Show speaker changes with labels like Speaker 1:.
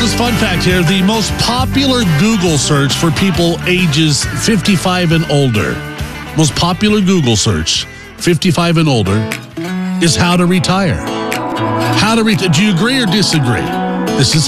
Speaker 1: this fun fact here. The most popular Google search for people ages 55 and older, most popular Google search, 55 and older, is how to retire. How to retire. Do you agree or disagree? This is